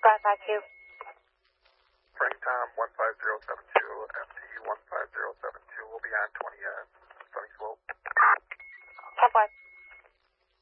552. Frame time 15072, FT 15072 will be on 20 Sunny Slope. 10-5.